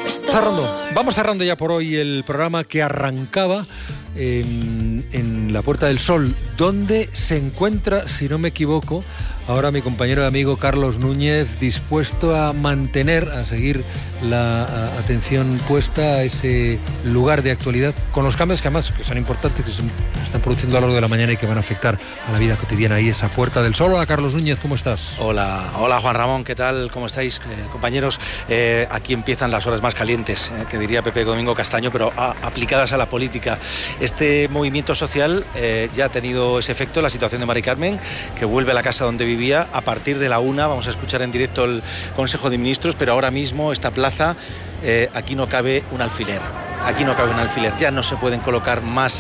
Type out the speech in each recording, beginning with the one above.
Vamos cerrando ya por hoy el programa que arrancaba en la Puerta del Sol, donde se encuentra, si no me equivoco, ahora mi compañero y amigo Carlos Núñez, dispuesto a mantener, a seguir la atención puesta a ese lugar de actualidad, con los cambios que además que son importantes, que se están produciendo a lo largo de la mañana y que van a afectar a la vida cotidiana. Ahí esa Puerta del Sol. Hola Carlos Núñez, ¿cómo estás? Hola Juan Ramón, ¿qué tal? ¿Cómo estáis, compañeros? Aquí empiezan las horas más calientes, que diría Pepe Domingo Castaño, pero aplicadas a la política. Este movimiento social ya ha tenido ese efecto en la situación de Mari Carmen, que vuelve a la casa donde vivía. A partir de la 1 vamos a escuchar en directo el Consejo de Ministros, pero ahora mismo esta plaza, aquí no cabe un alfiler. Aquí no cabe un alfiler. Ya no se pueden colocar más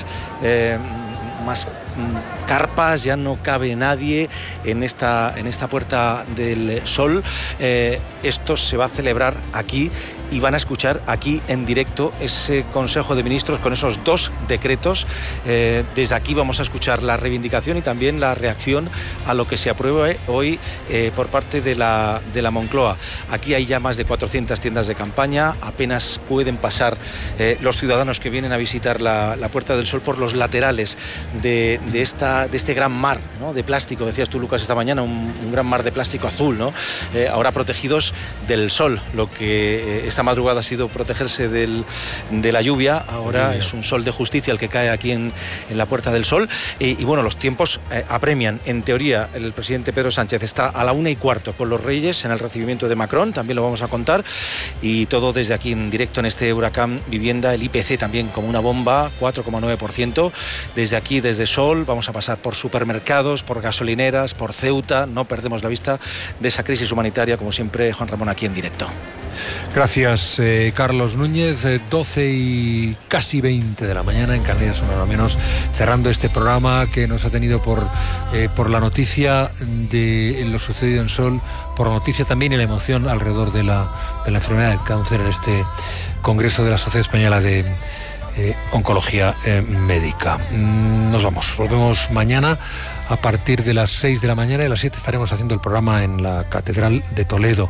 carpas, ya no cabe nadie en esta Puerta del Sol. Esto se va a celebrar aquí y van a escuchar aquí en directo ese Consejo de Ministros con esos 2 decretos. Desde aquí vamos a escuchar la reivindicación y también la reacción a lo que se apruebe hoy por parte de la Moncloa. Aquí hay ya más de 400 tiendas de campaña, apenas pueden pasar los ciudadanos que vienen a visitar la Puerta del Sol por los laterales de este gran mar, ¿no?, de plástico. Decías tú, Lucas, esta mañana, un gran mar de plástico azul, ¿no? Ahora protegidos del sol. Lo que esta madrugada ha sido protegerse de la lluvia, ahora es un sol de justicia el que cae aquí en la Puerta del Sol. Y bueno, los tiempos apremian. En teoría, el presidente Pedro Sánchez está a la 1:15 con los Reyes en el recibimiento de Macron, también lo vamos a contar, y todo desde aquí en directo en este Huracán Vivienda. El IPC también como una bomba, 4,9%. Desde aquí, desde Sol, vamos a pasar por supermercados, por gasolineras, por Ceuta. No perdemos la vista de esa crisis humanitaria, como siempre, Juan Ramón, aquí en directo. Gracias, Carlos Núñez. 12 y casi 20 de la mañana en Canarias, una hora menos, cerrando este programa que nos ha tenido por la noticia de lo sucedido en Sol, por la noticia también y la emoción alrededor de la enfermedad del cáncer en este Congreso de la Sociedad Española de Oncología Médica. Nos vamos, volvemos mañana a partir de las 6 de la mañana, y a las 7 estaremos haciendo el programa en la Catedral de Toledo,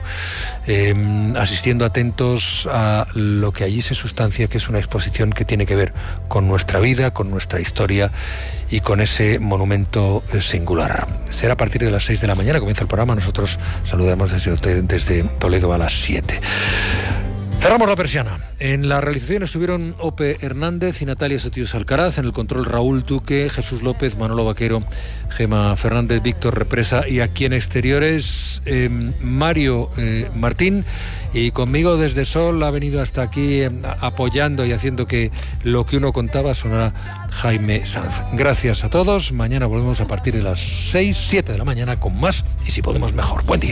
asistiendo atentos a lo que allí se sustancia, que es una exposición que tiene que ver con nuestra vida, con nuestra historia y con ese monumento singular. Será a partir de las 6 de la mañana, comienza el programa. Nosotros saludamos desde Toledo a las 7. Cerramos la persiana. En la realización estuvieron Ope Hernández y Natalia Sotíos Alcaraz, en el control Raúl Duque, Jesús López, Manolo Vaquero, Gema Fernández, Víctor Represa, y aquí en exteriores Mario Martín, y conmigo desde Sol ha venido hasta aquí apoyando y haciendo que lo que uno contaba sonara Jaime Sanz. Gracias a todos. Mañana volvemos a partir de las 6, 7 de la mañana con más, y si podemos mejor. Buen día.